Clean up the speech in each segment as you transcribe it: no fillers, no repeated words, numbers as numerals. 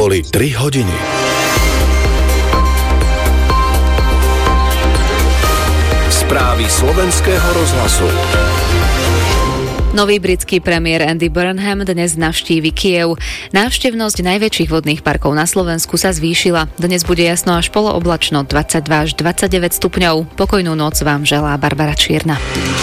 boli 3 hodiny. Správy slovenského rozhlasu. Nový britský premiér Andy Burnham dnes navštívi Kyjev. Návštevnosť najväčších vodných parkov na Slovensku sa zvýšila. Dnes bude jasno až polooblačno, 22 až 29 stupňov. Pokojnú noc vám želá Barbara Čierna.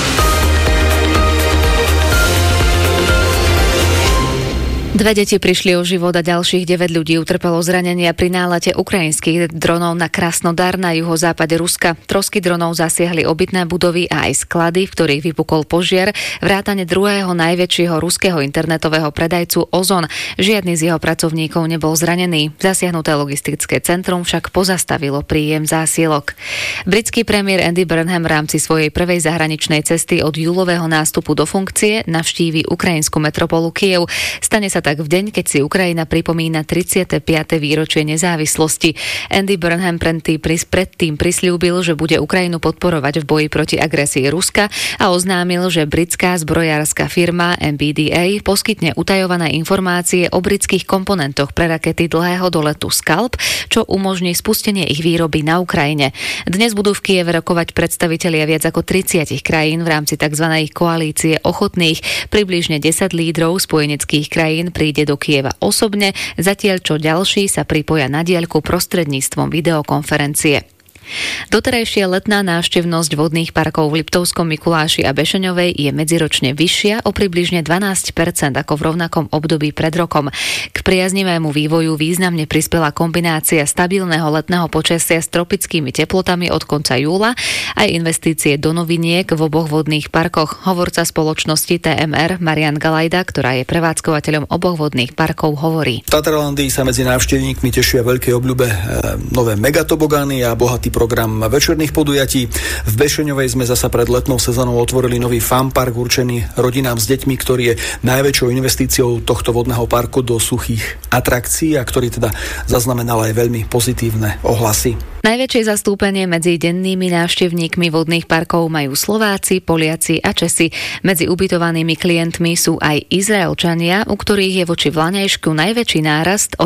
Dve deti prišli o život a ďalších 9 ľudí utrpelo zranenia pri nálete ukrajinských dronov na Krasnodar na juhozápade Ruska. Trosky dronov zasiahli obytné budovy a aj sklady, v ktorých vypukol požiar, vrátane druhého najväčšieho ruského internetového predajcu Ozon. Žiadny z jeho pracovníkov nebol zranený. Zasiahnuté logistické centrum však pozastavilo príjem zásielok. Britský premiér Andy Burnham v rámci svojej prvej zahraničnej cesty od júlového nástupu do funkcie navštívi ukrajinskú metropolu Kyjev. Stane sa tak v deň, keď si Ukrajina pripomína 35. výročie nezávislosti. Andy Burnham predtým prisľúbil, že bude Ukrajinu podporovať v boji proti agresii Ruska a oznámil, že britská zbrojárska firma MBDA poskytne utajované informácie o britských komponentoch pre rakety dlhého doletu Scalp, čo umožní spustenie ich výroby na Ukrajine. Dnes budú v Kyjeve rokovať predstavitelia viac ako 30 krajín v rámci tzv. Koalície ochotných. Približne 10 lídrov spojeneckých krajín príde do Kyjeva osobne, zatiaľ čo ďalší sa pripoja na diaľku prostredníctvom videokonferencie. Doterajšia letná návštevnosť vodných parkov v Liptovskom Mikuláši a Bešeňovej je medziročne vyššia o približne 12% ako v rovnakom období pred rokom. K priaznivému vývoju významne prispela kombinácia stabilného letného počasia s tropickými teplotami od konca júla aj investície do noviniek v oboch vodných parkoch. Hovorca spoločnosti TMR Marian Galajda, ktorá je prevádzkovateľom oboch vodných parkov, hovorí. V Tatralandii sa medzi návštevníkmi tešia veľkej obľúbe nové megatobogány a bohatý program večerných podujatí. V Bešeňovej sme zasa pred letnou sezónou otvorili nový funpark určený rodinám s deťmi, ktorý je najväčšou investíciou tohto vodného parku do suchých atrakcií a ktorý teda zaznamenal aj veľmi pozitívne ohlasy. Najväčšie zastúpenie medzi dennými návštevníkmi vodných parkov majú Slováci, Poliaci a Česi. Medzi ubytovanými klientmi sú aj Izraelčania, u ktorých je voči vlaňajšku najväčší nárast o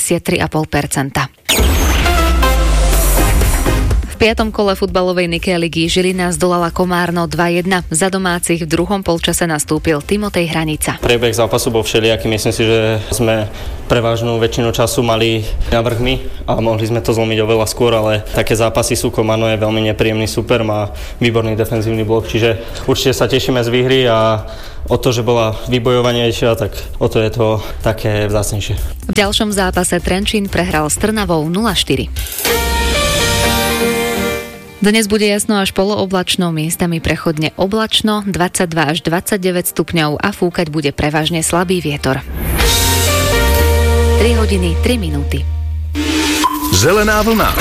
93,5%. V 5. kole futbalovej Nike ligy Žilina zdolala Komárno 2-1. Za domácich v druhom polčase nastúpil Timotej Hranica. Priebeh zápasu bol všelijaký. Myslím si, že sme prevažnú väčšinu času mali navrch my a mohli sme to zlomiť oveľa skôr, ale také zápasy sú. Komárno je veľmi nepríjemný super, má výborný defenzívny blok, čiže určite sa tešíme z výhry a o to, že bola vybojovanejšia, tak o to je to také vzácnejšie. V ďalšom zápase Trenčín prehral s Trnavou 0-4. Dnes bude jasno až polooblačno, miestami prechodne oblačno, 22 až 29 stupňov a fúkať bude prevažne slabý vietor. 3 hodiny, 3 minúty. Zelená vlna.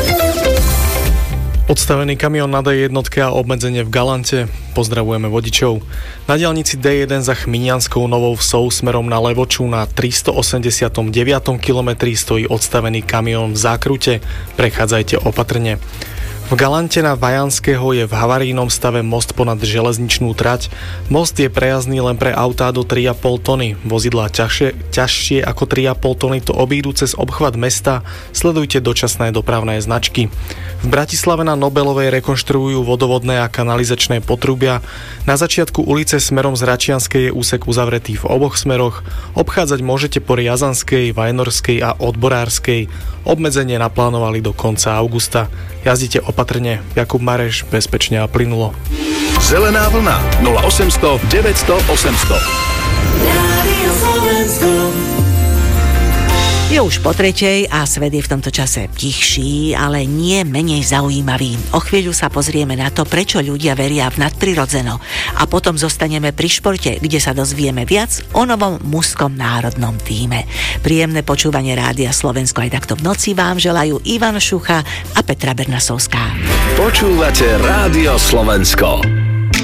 Odstavený kamión na D1 a obmedzenie v Galante. Pozdravujeme vodičov. Na diaľnici D1 za Chminianskou Novou Vsou smerom na Levoču na 389. kilometri stojí odstavený kamión v zákrute. Prechádzajte opatrne. V Galante na Vajanského je v havarijnom stave most ponad železničnú trať. Most je prejazdný len pre autá do 3,5 tony. Vozidlá ťažšie ako 3,5 tony to obídu cez obchvat mesta. Sledujte dočasné dopravné značky. V Bratislave na Nobelovej rekonštruujú vodovodné a kanalizačné potrubia. Na začiatku ulice smerom z Račianskej je úsek uzavretý v oboch smeroch. Obchádzať môžete po Riazanskej, Vajnorskej a Odborárskej. Obmedzenie naplánovali do konca augusta. Jazdite opatrne. Jakub Mareš, bezpečne a plynulo. Zelená vlna 0800 900 800. Rádio Slovensko. Je už po 3:00 a svet je v tomto čase tichší, ale nie menej zaujímavý. O chvíľu sa pozrieme na to, prečo ľudia veria v nadprirodzeno. A potom zostaneme pri športe, kde sa dozvieme viac o novom mužskom národnom tíme. Príjemné počúvanie Rádia Slovensko aj takto v noci vám želajú Ivan Šucha a Petra Bernasovská. Počúvate Rádio Slovensko.